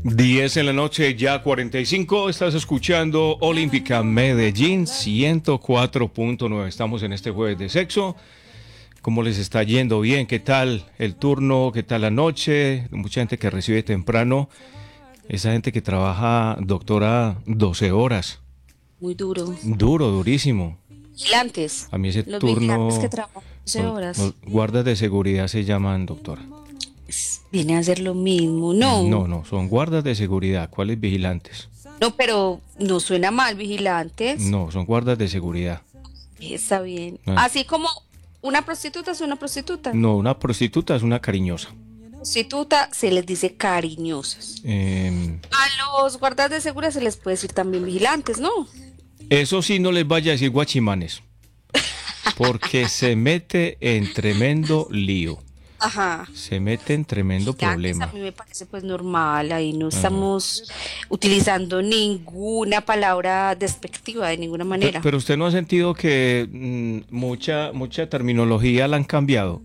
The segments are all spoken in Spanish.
10 en la noche, ya 45. Estás escuchando Olímpica Medellín 104.9. Estamos en este jueves de sexo. ¿Cómo les está yendo? Bien, ¿qué tal el turno? ¿Qué tal la noche? Mucha gente que recibe temprano. Esa gente que trabaja, doctora, 12 horas. Muy duro. Duro, durísimo. Vigilantes. A mí ese Los turno, vigilantes que trabajan 12 horas. los guardas de seguridad se llaman, doctora. Viene a hacer lo mismo. No. No, son guardas de seguridad. ¿Cuáles vigilantes? No, pero no suena mal, vigilantes. No, son guardas de seguridad. Está bien. Ah. Así como una prostituta es una prostituta. No, una prostituta es una cariñosa. Prostituta se les dice cariñosas. A los guardas de seguridad se les puede decir también vigilantes, ¿no? Eso sí, no les vaya a decir guachimanes, porque se mete en tremendo lío. Ajá. Se mete en tremendo problema. A mí me parece pues normal, ahí no estamos utilizando ninguna palabra despectiva de ninguna manera. Pero usted no ha sentido que mucha terminología la han cambiado.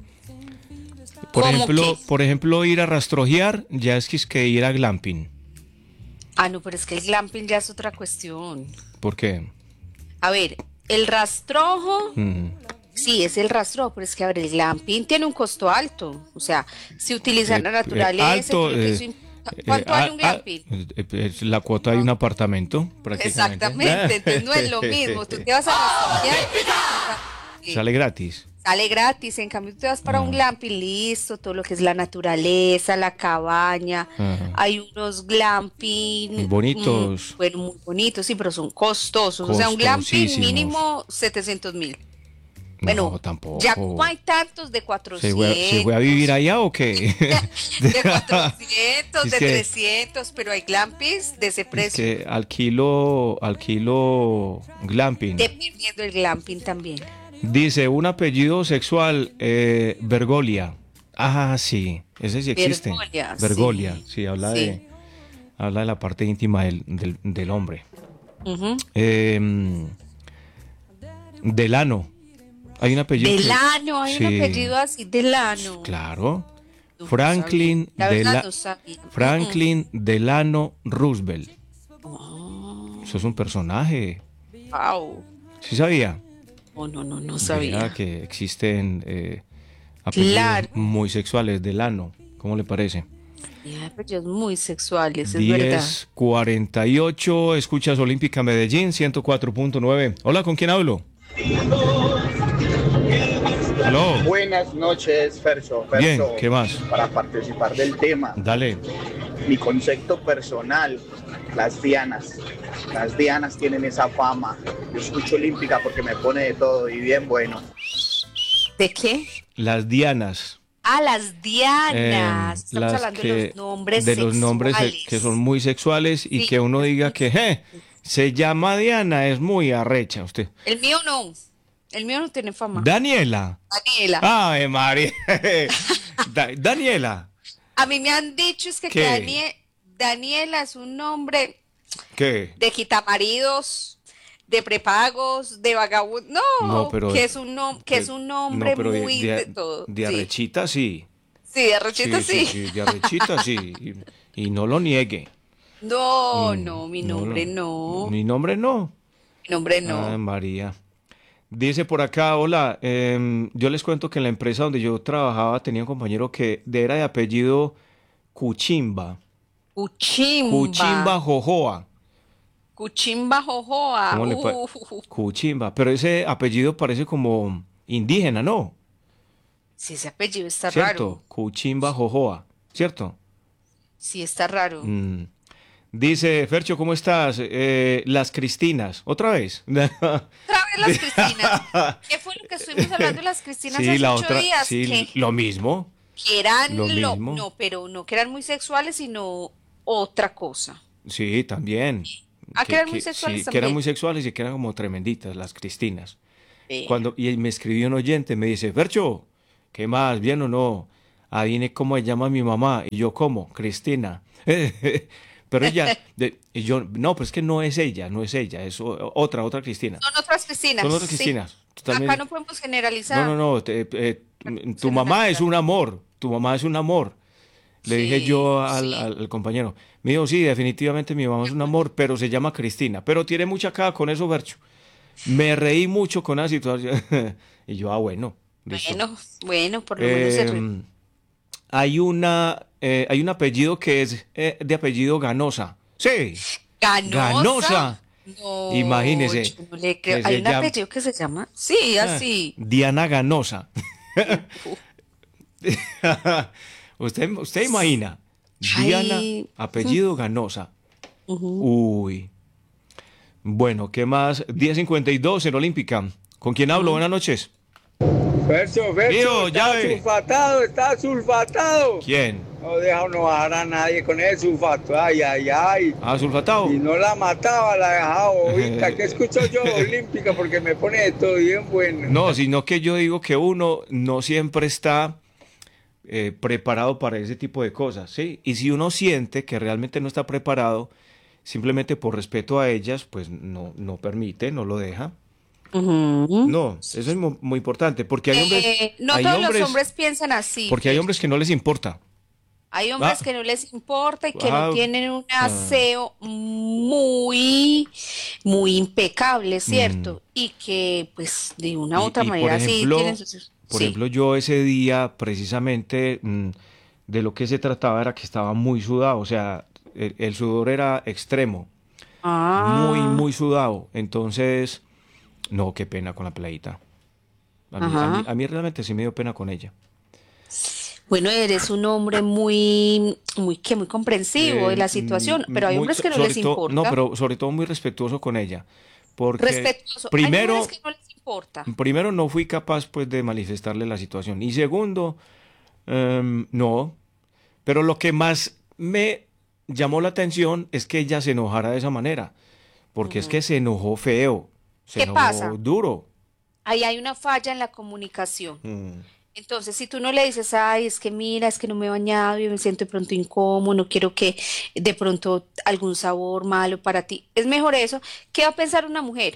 Por ejemplo, ir a rastrojear ya es que ir a glamping. Ah, no, pero es que el glamping ya es otra cuestión. ¿Por qué? A ver, el rastrojo, sí, es el rastrojo, pero es que, a ver, el glamping tiene un costo alto. O sea, si utilizan la naturaleza... Alto, ¿cuánto vale un glamping? Es la cuota de un apartamento, prácticamente. Exactamente, entonces no es lo mismo. Tú te vas a rastrojear... Sale gratis. Sale gratis, en cambio tú te vas para un glamping, listo, todo lo que es la naturaleza, la cabaña, hay unos glamping bonitos. Bueno, muy bonitos, sí, pero son costosos, o sea, un glamping mínimo 700.000. Bueno, no, tampoco. Ya como hay tantos de 400. ¿Se fue a vivir allá o qué? De 400, de 300, pero hay glampings de ese precio. Es que al kilo glamping. Dependiendo del glamping también. Dice, un apellido sexual, Bergolia. Ah, sí, ese sí existe. Bergolia, sí, habla de la parte íntima del hombre. Delano. Hay un apellido. Delano, hay un apellido así, Delano. Claro. Franklin Delano Roosevelt. Eso es un personaje. Wow. ¿Sí sabía? No sabía. Mira que existen apellidos muy sexuales, Delano. ¿Cómo le parece? Apellidos muy sexuales, es verdad. 10:48, escuchas Olímpica Medellín 104.9. Hola, ¿con quién hablo? Aló. Buenas noches, Fercho. Bien, ¿qué más? Para participar del tema. Dale. Mi concepto personal, las Dianas. Las Dianas tienen esa fama. Yo escucho Olímpica porque me pone de todo y bien bueno. ¿De qué? Las Dianas. Ah, las Dianas. Estamos hablando de los nombres sexuales. Los nombres que son muy sexuales y que uno diga que se llama Diana, es muy arrecha usted. El mío no. El mío no tiene fama. Daniela. Ay, María. Daniela. A mí me han dicho es que Daniela es un nombre de quitamaridos, de prepagos, de vagabundo. No, pero que es un nombre muy de todo. De arrechita sí. Sí, de arrechita sí. Sí, de arrechita sí. Y no lo niegue. No, mi nombre no. Mi nombre no. Mi nombre no. Ay, María. Dice por acá, hola, yo les cuento que en la empresa donde yo trabajaba tenía un compañero que era de apellido Cuchimba. Cuchimba Jojoa. Cuchimba Jojoa. Cuchimba, pero ese apellido parece como indígena, ¿no? Sí, ese apellido está ¿cierto? raro. Cuchimba Jojoa, ¿cierto? Sí, está raro. Dice, Fercho, ¿cómo estás? Las Cristinas, ¿otra vez? ¿Otra vez las Cristinas? ¿Qué fue lo que estuvimos hablando de las Cristinas hace 8 días? Sí, lo mismo. Que eran no, pero no que eran muy sexuales, sino otra cosa. Sí, también. Que eran muy sexuales también. Que eran muy sexuales y que eran como tremenditas las Cristinas. Y me escribió un oyente, me dice, Fercho, ¿qué más? ¿Bien o no? Adivine cómo se llama mi mamá. Y yo, ¿cómo? Cristina. Pero ella, y yo, no, pero es que no es ella, es otra Cristina. Son otras Cristinas. Son otras Cristinas. Sí. Acá no podemos generalizar. No, tu mamá es un amor, Le dije yo al compañero, me dijo, sí, definitivamente mi mamá es un amor, pero se llama Cristina, pero tiene mucha cara con eso, Bercho. Me reí mucho con la situación. Y yo, bueno, listo. Bueno, por lo menos se ríe. Hay hay un apellido que es de apellido Ganosa. Sí. ¿Ganosa? No, Imagínese. yo no le creo. Hay un apellido que se llama, sí, así. Diana Ganosa. Usted imagina. Diana, apellido Ganosa. Uy. Bueno, ¿qué más? 10:52 en Olímpica. ¿Con quién hablo? Buenas noches. Verso, está sulfatado. ¿Quién? No deja no bajar a nadie con el sulfato. Ay. ¿Sulfatado? Y no la mataba, la dejaba ahorita. ¿Qué escucho yo? Olímpica, porque me pone de todo bien bueno. No, sino que yo digo que uno no siempre está preparado para ese tipo de cosas, ¿sí? Y si uno siente que realmente no está preparado, simplemente por respeto a ellas, pues no permite, no lo deja. No, eso es muy importante, porque hay hombres... No todos los hombres piensan así. Porque hay hombres que no les importa. Hay hombres que no les importa y que no tienen un aseo muy impecable, ¿cierto? Y que, pues, de una u otra manera ejemplo, sí tienen sus... Por ejemplo, yo ese día, precisamente, de lo que se trataba era que estaba muy sudado, o sea, el sudor era extremo, muy sudado. Entonces, no, qué pena con la peladita. A mí realmente sí me dio pena con ella. Bueno, eres un hombre muy comprensivo de la situación, pero hay hombres que no les importa. No, pero sobre todo muy respetuoso con ella. Porque respetuoso. Primero, hay hombres que no les importa. Primero, no fui capaz pues de manifestarle la situación. Y segundo, no. Pero lo que más me llamó la atención es que ella se enojara de esa manera. Porque es que se enojó feo. Se enojó pasa? duro. Ahí hay una falla en la comunicación. Entonces, si tú no le dices, ay, es que mira, es que no me he bañado y me siento de pronto incómodo, no quiero que de pronto algún sabor malo para ti, es mejor eso. ¿Qué va a pensar una mujer?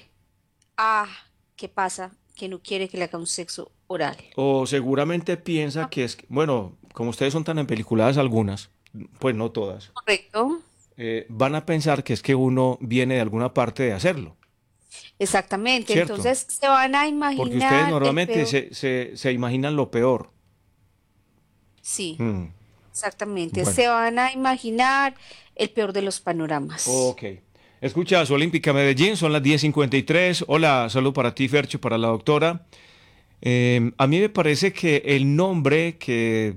¿Qué pasa? Que no quiere que le haga un sexo oral. O seguramente piensa que es, bueno, como ustedes son tan empeliculadas algunas, pues no todas. Correcto. Van a pensar que es que uno viene de alguna parte de hacerlo. Exactamente, ¿Cierto? Entonces se van a imaginar. Porque ustedes normalmente se imaginan lo peor. Sí, exactamente. Bueno. Se van a imaginar el peor de los panoramas. Ok. Escuchas Olímpica Medellín, son las 10:53. Hola, salud para ti, Fercho, para la doctora. A mí me parece que el nombre que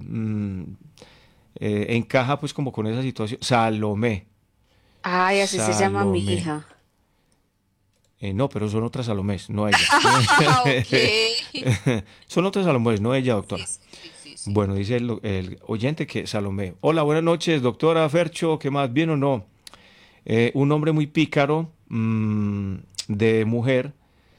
encaja pues como con esa situación, Salomé. Ay, así Salomé. Se llama mi hija. No, pero son otras Salomés, no ella. Son otras Salomés, no ella, doctora. Sí. Bueno, dice el oyente que Salomé. Hola, buenas noches, doctora Fercho, ¿qué más? ¿Bien o no? Un hombre muy pícaro, de mujer,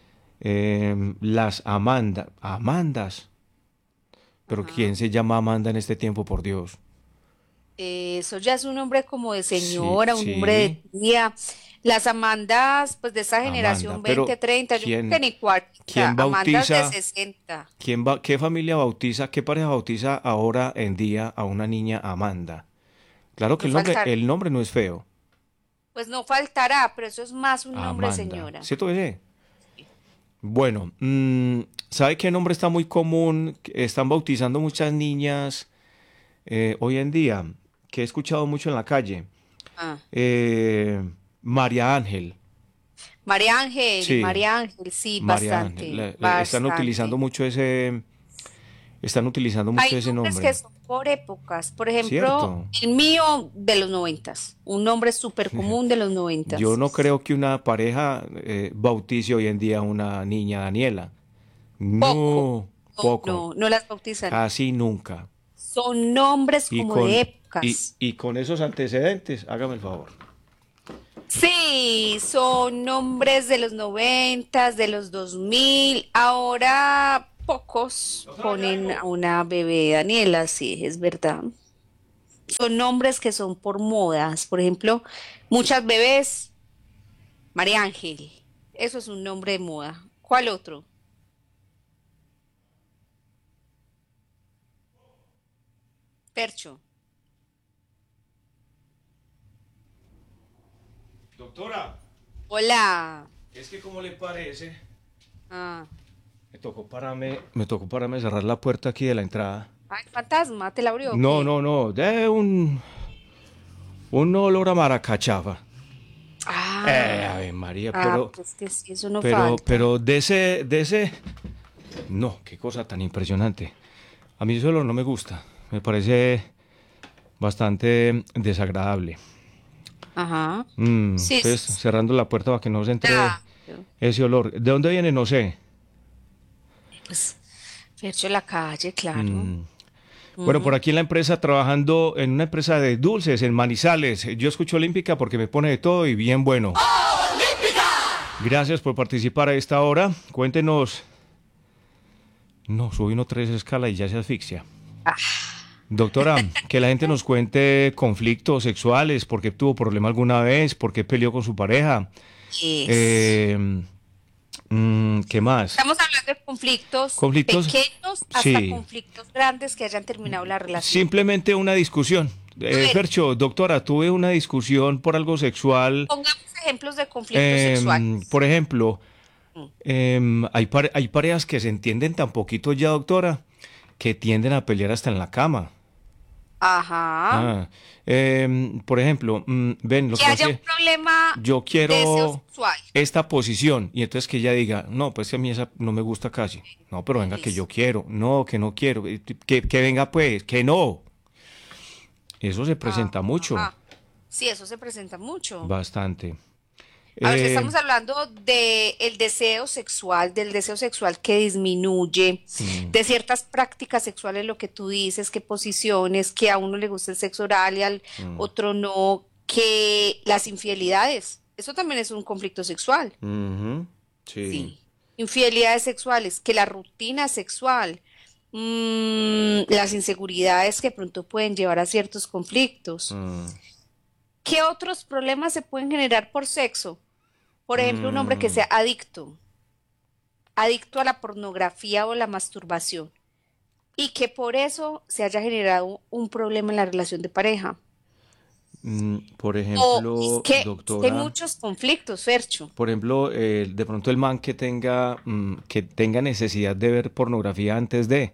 las Amandas. Pero ¿quién se llama Amanda en este tiempo, por Dios? Eso ya es un hombre como de señora, un hombre de tía. Las Amandas, pues de esa generación 20, 30, yo creo que ni 40. ¿Quién bautiza? Amandas de 60. ¿Qué familia bautiza, qué pareja bautiza ahora en día a una niña Amanda? Claro que el nombre no es feo. Pues no faltará, pero eso es más un nombre de señora. ¿Cierto que sí? Bueno, ¿sabe qué nombre está muy común? Están bautizando muchas niñas hoy en día, que he escuchado mucho en la calle. María Ángel. María Ángel, sí, bastante. Están utilizando mucho ese nombre. Hay que son por épocas. Por ejemplo, el mío de los 90, un nombre súper común de los 90. Yo no creo que una pareja bautice hoy en día a una niña Daniela. Poco. No las bautizan. Casi nunca. Son nombres de épocas. Y con esos antecedentes, hágame el favor. Sí, son nombres de los 90, de los 2000. Ahora pocos ponen a una bebé Daniela, sí, es verdad. Son nombres que son por modas. Por ejemplo, muchas bebés, María Ángel. Eso es un nombre de moda. ¿Cuál otro? Percho. Doctora. Hola. Es que, ¿cómo le parece? Ah. Me tocó pararme cerrar la puerta aquí de la entrada. Ay, fantasma, ¿te la abrió? No, de un olor a maracachafa. A ver, María, pero... pues que sí, eso no falta. Pero de ese... No, qué cosa tan impresionante. A mí ese olor no me gusta. Me parece bastante desagradable. Ajá. Sí, entonces, cerrando la puerta para que no se entre ese olor. ¿De dónde viene? No sé. Pues, Fercho, la calle, claro. Bueno, por aquí en la empresa, trabajando en una empresa de dulces en Manizales. Yo escucho Olímpica porque me pone de todo y bien bueno. ¡Olímpica! Gracias por participar a esta hora. Cuéntenos. No, subí 3 escalas y ya se asfixia. Doctora, que la gente nos cuente conflictos sexuales, por qué tuvo problema alguna vez, por qué peleó con su pareja. ¿Qué más? Estamos hablando de conflictos pequeños hasta conflictos grandes que hayan terminado la relación. Simplemente una discusión. Fercho, doctora, tuve una discusión por algo sexual. Pongamos ejemplos de conflictos sexuales. Por ejemplo, hay parejas que se entienden tan poquito ya, doctora, que tienden a pelear hasta en la cama. Ajá. Por ejemplo, ven, lo que haya un problema. Yo quiero esta posición y entonces que ella diga, no, pues que a mí esa no me gusta casi. No, pero venga, que yo quiero. No, que no quiero. Que venga, pues, que no. Eso se presenta mucho. Sí, eso se presenta mucho. Bastante. A ver, estamos hablando del deseo sexual, del deseo sexual que disminuye, de ciertas prácticas sexuales, lo que tú dices, que posiciones, que a uno le gusta el sexo oral y al otro no, que las infidelidades, eso también es un conflicto sexual. Sí. Infidelidades sexuales, que la rutina sexual, las inseguridades que pronto pueden llevar a ciertos conflictos. ¿Qué otros problemas se pueden generar por sexo? Por ejemplo, un hombre que sea adicto a la pornografía o la masturbación, y que por eso se haya generado un problema en la relación de pareja. Por ejemplo, doctora, hay muchos conflictos, Fercho. Por ejemplo, de pronto el man que tenga necesidad de ver pornografía antes de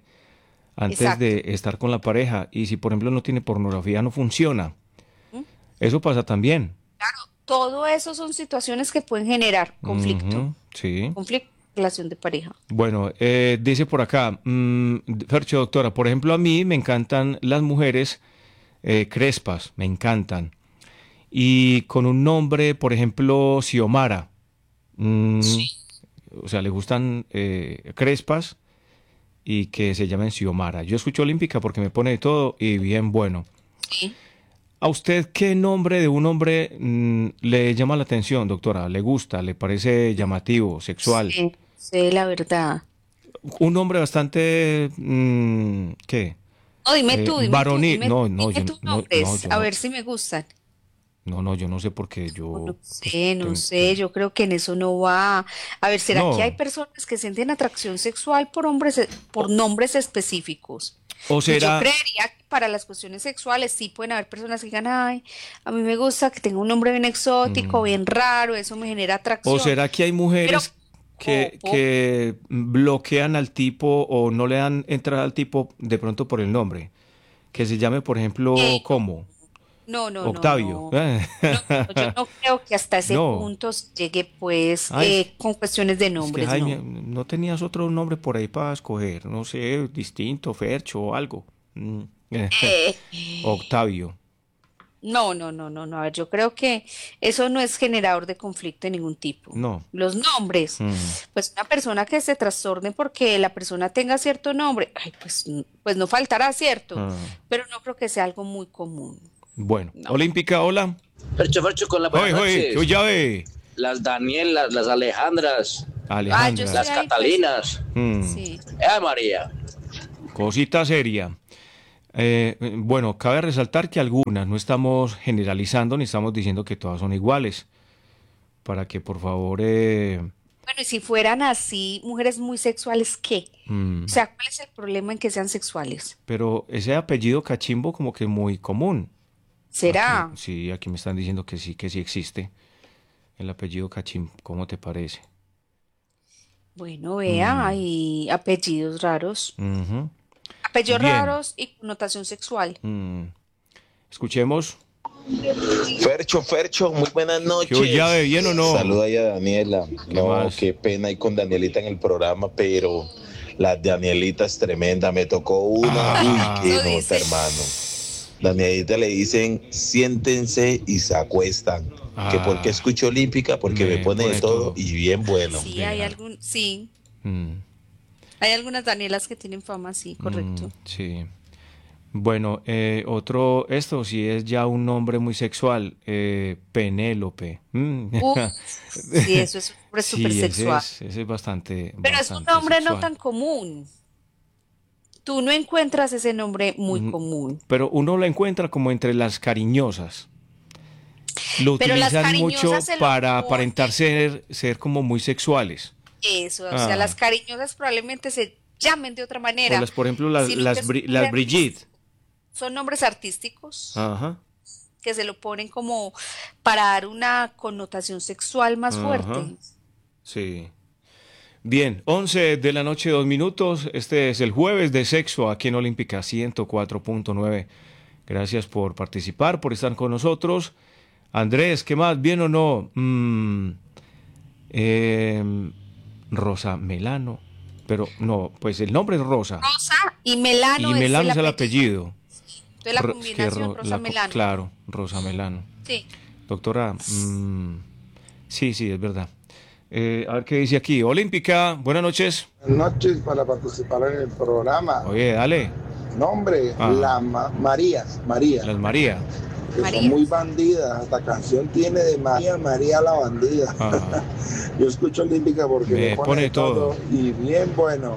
estar con la pareja, y si por ejemplo no tiene pornografía, no funciona. Eso pasa también. Claro, todo eso son situaciones que pueden generar conflicto. Sí. Conflicto en relación de pareja. Bueno, dice por acá, Fercho, doctora, por ejemplo, a mí me encantan las mujeres crespas, me encantan. Y con un nombre, por ejemplo, Xiomara. Sí. O sea, le gustan crespas y que se llamen Xiomara. Yo escucho Olímpica porque me pone de todo y bien bueno. Sí. ¿A usted qué nombre de un hombre le llama la atención, doctora? ¿Le gusta? ¿Le parece llamativo, sexual? Sí, la verdad. Un nombre bastante... ¿qué? No, dime tú, varonil. Dime tus nombres, a ver si me gustan. No, yo no sé por qué yo... No sé, yo creo que en eso no va. A ver, ¿será que hay personas que sienten atracción sexual por nombres específicos? ¿O será... Yo creería que para las cuestiones sexuales sí pueden haber personas que digan, ay, a mí me gusta que tenga un nombre bien exótico, bien raro, eso me genera atracción. ¿O será que hay mujeres que bloquean al tipo o no le dan entrada al tipo de pronto por el nombre? Que se llame, por ejemplo, ¿cómo? No, Octavio. Yo no creo que hasta ese punto llegue, pues, con cuestiones de nombres. Es que, Jaime, no tenías otro nombre por ahí para escoger, no sé, distinto, Fercho o algo. Octavio. No. A ver, yo creo que eso no es generador de conflicto de ningún tipo. No. Los nombres. Pues una persona que se trastorne porque la persona tenga cierto nombre, ay, pues no faltará, ¿cierto? Pero no creo que sea algo muy común. Bueno, Olímpica, hola. Fercho, con la buenas noches. Ya ve. Las Danielas, las Alejandras. Las Catalinas. Sí. María. Cosita seria. Bueno, cabe resaltar que algunas, no estamos generalizando ni estamos diciendo que todas son iguales. Para que por favor... Bueno, y si fueran así, mujeres muy sexuales, ¿qué? O sea, ¿cuál es el problema en que sean sexuales? Pero ese apellido cachimbo como que es muy común. ¿Será? Aquí me están diciendo que sí existe. el apellido Cachín, ¿cómo te parece? Bueno, vea, hay apellidos raros. Apellidos Bien. raros y connotación sexual. Escuchemos. Fercho, muy buenas noches. ¿Qué ya ve bien o no? Saluda ahí a Daniela. No, más? qué pena ir con Danielita en el programa, pero la Danielita es tremenda. Me tocó una. Uy, qué Eso nota, dice. hermano. Danielita le dicen, siéntense y se acuestan. Que porque escucho Olímpica, porque me pone de todo y bien bueno. Sí, sí. Hay algunas Danielas que tienen fama, sí, correcto. Sí. Bueno, esto sí es ya un nombre muy sexual, Penélope. Sí, eso es súper sexual. Ese es bastante. Pero es un nombre no tan común. Tú no encuentras ese nombre muy común. Pero uno lo encuentra como entre las cariñosas. Lo Pero las utilizan cariñosas mucho se lo para ponen. aparentar ser como muy sexuales. Eso, o sea, las cariñosas probablemente se llamen de otra manera. Por ejemplo, las Brigitte. Son nombres artísticos Ajá. que se lo ponen como para dar una connotación sexual más fuerte. Sí. Bien, 11 de la noche, 2 minutos. Este es el jueves de sexo aquí en Olímpica 104.9. Gracias por participar, por estar con nosotros. Andrés, ¿qué más? ¿Bien o no? Rosa Melano. Pero no, pues el nombre es Rosa. Rosa y Melano, Y Melano es el apellido. Entonces la combinación Rosa Melano. Claro, Rosa Melano. Sí. Doctora, sí, es verdad. A ver qué dice aquí. Olímpica, buenas noches. Buenas noches para participar en el programa. Oye, dale. Nombre, Marías. Las María. Que son muy bandidas. Esta canción tiene de María la bandida. Yo escucho Olímpica porque me pone todo y bien bueno.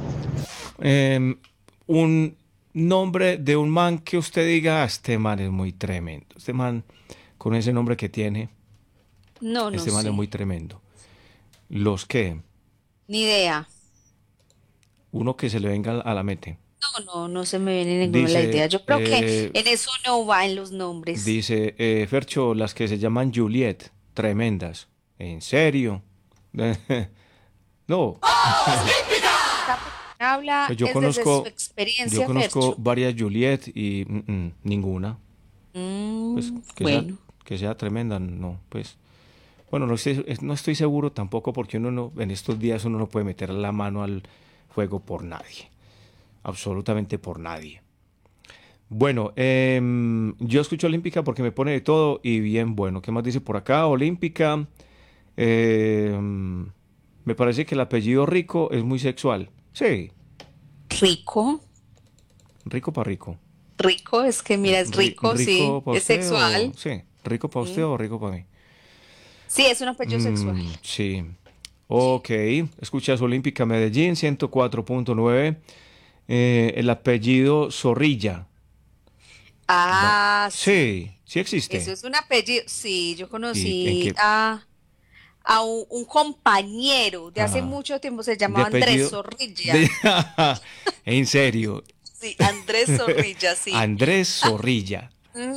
Un nombre de un man que usted diga, este man es muy tremendo. Este man, con ese nombre que tiene, este man es muy tremendo. ¿Los qué? Ni idea. Uno que se le venga a la mente. No se me viene ninguna la idea. Yo creo que en eso no va en los nombres. Dice, Fercho, las que se llaman Juliet, tremendas. ¿En serio? No. Habla Pues desde su experiencia. Yo conozco varias Juliet y ninguna. Pues, que sea tremenda, no, pues. Bueno, no estoy seguro tampoco porque en estos días uno no puede meter la mano al fuego por nadie. Absolutamente por nadie. Bueno, yo escucho Olímpica porque me pone de todo y bien bueno. ¿Qué más dice por acá? Olímpica. Me parece que el apellido Rico es muy sexual. Sí. ¿Rico? Rico para rico. Rico, es que mira, es rico, sí. Es sexual. Sí. ¿Rico para usted o rico para mí? Sí, es un apellido sexual. Sí. Ok. Escuchas Olímpica Medellín 104.9. El apellido Zorrilla. Sí existe. Eso es un apellido. Sí, yo conocí a un compañero de hace mucho tiempo, se llamaba Andrés Zorrilla. ¿En serio? Sí, Andrés Zorrilla, sí. Andrés Zorrilla.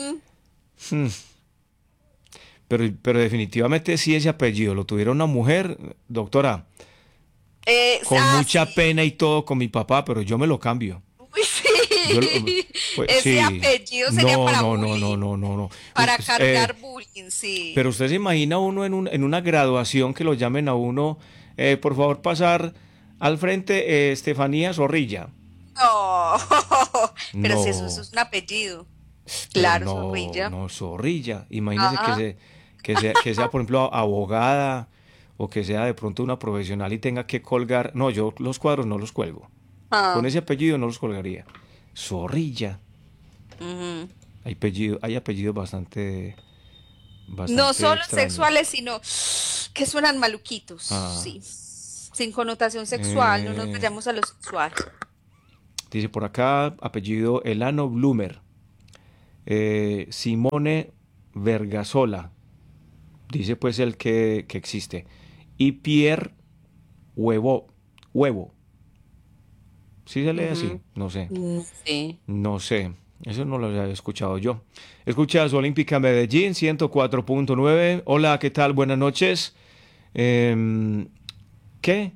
Pero definitivamente sí ese apellido lo tuviera una mujer, doctora. Con mucha pena y todo con mi papá, pero yo me lo cambio. Uy, sí. Ese apellido sería para bullying. No. Para cargar bullying, sí. Pero usted se imagina uno en una graduación que lo llamen a uno, por favor pasar al frente, Estefanía Zorrilla. No, pero si eso es un apellido. Claro, Zorrilla. No, Zorrilla. Imagínese que sea, por ejemplo, abogada o que sea de pronto una profesional y tenga que colgar. No, yo los cuadros no los cuelgo. Con ese apellido no los colgaría. Zorrilla. Hay apellidos bastante no solo extraños. Sexuales, sino que suenan maluquitos. Sí. Sin connotación sexual, no nos vayamos a lo sexual. Dice por acá, apellido Elano Blumer. Simone Vergasola. Dice pues el que existe. Y Pierre Huevo. ¿Sí se lee así? No sé. Sí. No sé. Eso no lo había escuchado yo. Escuchas Olímpica Medellín 104.9. Hola, ¿qué tal? Buenas noches. ¿Qué?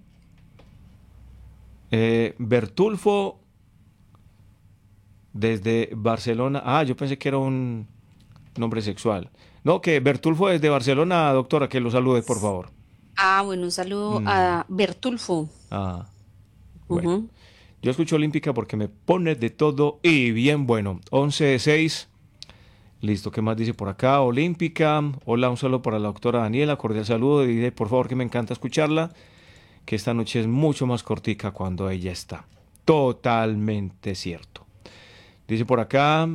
Bertulfo desde Barcelona. Ah, yo pensé que era un nombre sexual. No, que Bertulfo desde Barcelona, doctora, que lo salude, por favor. Bueno, un saludo a Bertulfo. Bueno. Yo escucho Olímpica porque me pone de todo y bien bueno. 11:06. Listo, ¿qué más dice por acá? Olímpica. Hola, un saludo para la doctora Daniela. Cordial saludo. Dile, por favor, que me encanta escucharla. Que esta noche es mucho más cortica cuando ella está. Totalmente cierto. Dice por acá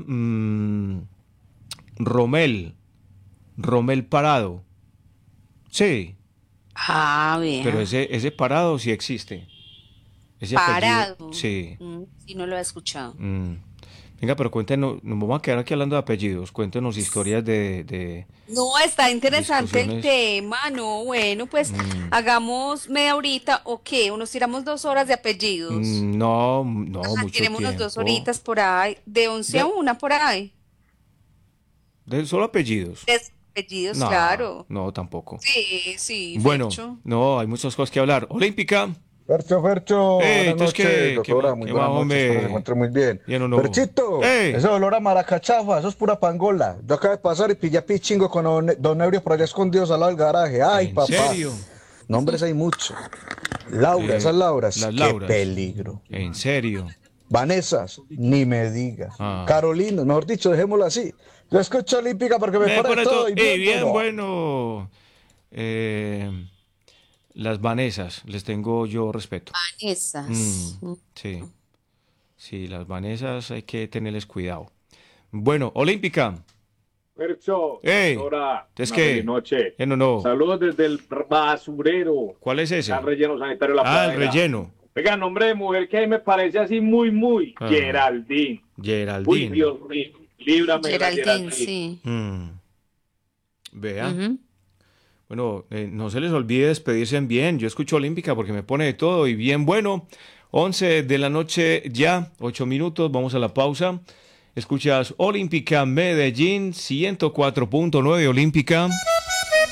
Romel Parado. Sí. Bien. Pero ese Parado sí existe. Ese Parado. Apellido, sí. Sí, no lo he escuchado. Venga, pero cuéntenos, nos vamos a quedar aquí hablando de apellidos. Cuéntenos historias de No, está interesante el tema, no, bueno, pues hagamos media horita o qué, o nos tiramos 2 horas de apellidos. No, mucho tiremos tiempo. 2 horitas por ahí, de 11 a 1 por ahí. ¿De solo apellidos? De apellidos, claro. No, tampoco. Sí. Bueno, Fercho. No, hay muchas cosas que hablar. Olímpica. Fercho, buenas noches, doctora, muy buenas noches, espero se encuentre muy bien. Ferchito, ese olor a maracachafa, eso es pura pangola. Yo acabo de pasar y pillé pichingo con don Ebrio por allá escondidos al lado del garaje. Ay, papá. ¿En serio? Nombres hay muchos. Laura, esas Lauras, las qué Lauras. peligro. ¿En serio? Vanessas, ni me digas. Carolina, mejor dicho, dejémoslo así. Yo escucho Olímpica porque me pone todo y bien bueno. Las Vanessas, les tengo yo respeto. Vanessas. Sí, las Vanessas hay que tenerles cuidado. Bueno, Olímpica. Fercho, ahora, ¿es que? Noche. No. Saludos desde el basurero. ¿Cuál es ese? El relleno sanitario de la Pradera. El relleno. Oiga, nombre de mujer que ahí me parece así muy. Geraldine. Uy, Dios mío. Líbrame. Geraldine, sí. Vea. Bueno, no se les olvide despedirse en bien. Yo escucho Olímpica porque me pone de todo y bien bueno. 11 de la noche ya, 8 minutos. Vamos a la pausa. Escuchas Olímpica Medellín 104.9 Olímpica.